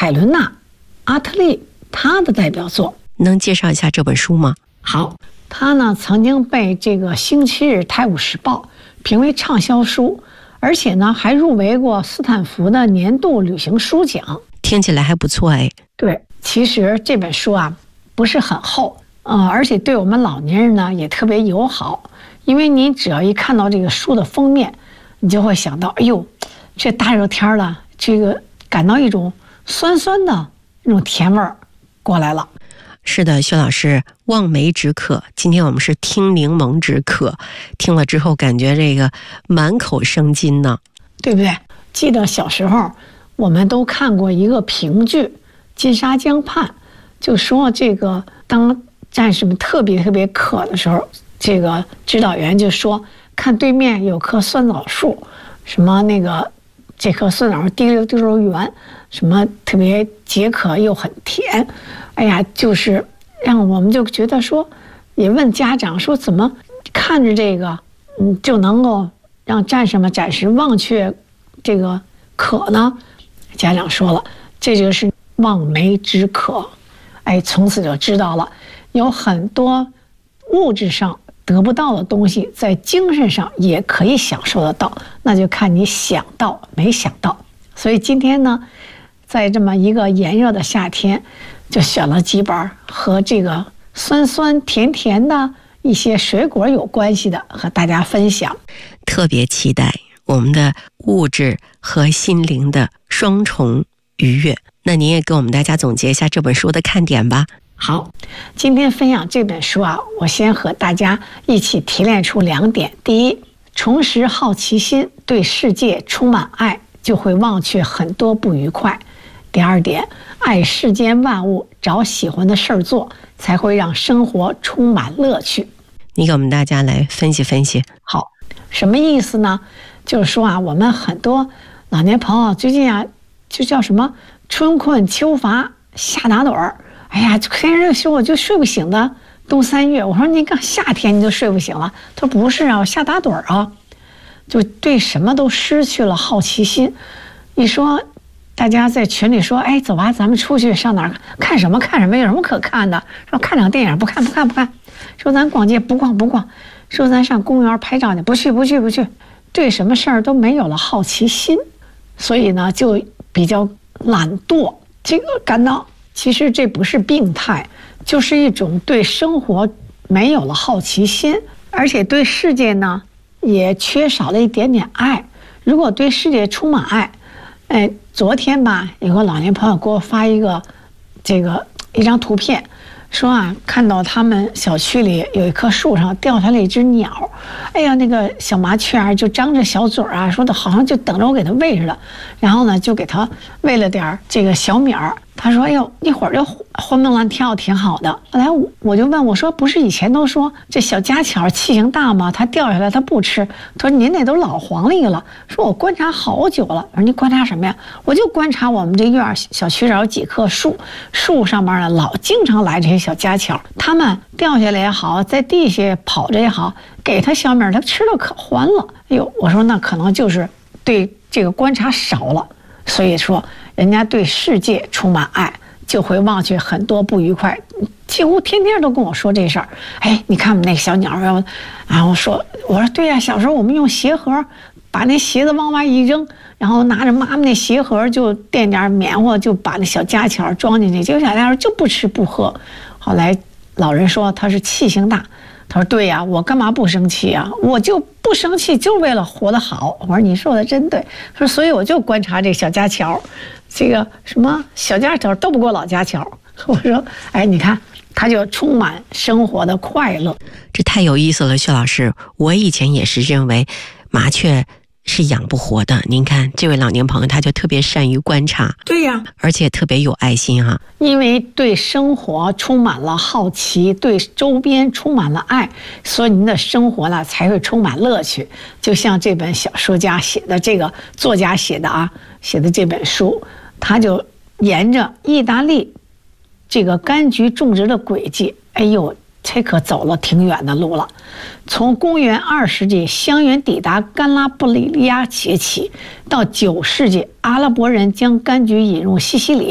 海伦娜·阿特利她的代表作。 能介绍一下这本书吗？ 好，它呢曾经被这个《星期日泰晤士报》评为畅销书，而且呢还入围过斯坦福的年度旅行书奖。 听起来还不错哎。 对，其实这本书啊不是很厚，而且对我们老年人呢也特别友好，因为你只要一看到这个书的封面，你就会想到，哎呦，这大热天了，这个感到一种酸酸的那种甜味儿过来了。 是的，薛老师，望梅止渴。今天我们是听柠檬止渴，听了之后感觉这个满口生津呢， 对不对？记得小时候我们都看过一个评剧《金沙江畔》，就说这个当战士们特别渴的时候，这个指导员就说，看对面有棵酸枣树，什么那个这棵酸枣滴溜滴溜圆，什么特别解渴又很甜。哎呀，就是让我们就觉得说，也问家长说，怎么看着这个就能够让战士们暂时忘却这个渴呢？家长说了，这就是望梅止渴。哎，从此就知道了，有很多物质上得不到的东西，在精神上也可以享受得到，那就看你想到没想到。所以今天呢，在这么一个炎热的夏天，就选了几本和这个酸酸甜甜的一些水果有关系的，和大家分享。 特别期待我们的物质和心灵的双重愉悦。那您也给我们大家总结一下这本书的看点吧。 好，今天分享这本书啊，我先和大家一起提炼出2点。第一，重拾好奇心，对世界充满爱，就会忘却很多不愉快。第2点，爱世间万物，找喜欢的事儿做，才会让生活充满乐趣。 你给我们大家来分析分析。 好，什么意思呢？就是说啊，我们很多老年朋友最近啊，就叫什么春困秋乏夏打盹儿。哎呀，天热的时候我就睡不醒的，冬3月。我说你刚夏天你就睡不醒了，他说不是啊，我夏打盹儿啊，就对什么都失去了好奇心。你说大家在群里说，哎，走吧，咱们出去上哪儿看什么看什么，有什么可看的？说看场电影，不看。说咱逛街不逛。说咱上公园拍照去，不去。对什么事儿都没有了好奇心，所以呢就比较懒惰。这个感到其实这不是病态，就是一种对生活没有了好奇心，而且对世界呢也缺少了一点点爱。如果对世界充满爱，昨天吧，有个老年朋友给我发一张图片，说啊，看到他们小区里有一棵树上掉下来一只鸟，哎呀，那个小麻雀啊就张着小嘴啊，说的好像就等着我给它喂似的，然后呢就给它喂了点这个小米儿。他说，哎呦，一会儿就活蹦乱跳挺好的。后来我就问我说，不是以前都说这小家巧气性大吗？它掉下来它不吃。他说您那都老黄历了。说我观察好久了。我说你观察什么呀？我就观察我们这院小区上有几棵树，树上面呢经常来这些小家巧，它们掉下来也好，在地下跑着也好，给它小米儿，它吃的可欢了。哎呦，我说那可能就是对这个观察少了，所以说人家对世界充满爱，就会忘却很多不愉快，几乎天天都跟我说这事儿。哎，你看我们那个小鸟，然后我说对呀，小时候我们用鞋盒把那鞋子往外一扔，然后拿着妈妈那鞋盒就垫点棉花，就把那小家巧装进去，结果小家伙就不吃不喝。后来老人说他是气性大，他说对呀，我干嘛不生气啊？我就不生气，就为了活得好。我说你说的真对。说所以我就观察这小家巧，这个什么小家巧斗不过老家巧。我说哎，你看他就充满生活的快乐。 这太有意思了，薛老师。我以前也是认为麻雀是养不活的，您看这位老年朋友他就特别善于观察。 对呀， 而且特别有爱心哈。 因为对生活充满了好奇，对周边充满了爱，所以您的生活呢才会充满乐趣。就像这本小说家写的，这个作家写的这本书，他就沿着意大利这个柑橘种植的轨迹，哎呦，这可走了挺远的路了。从公元2世纪香橼抵达甘拉布里利亚崛起，到9世纪阿拉伯人将柑橘引入西西里。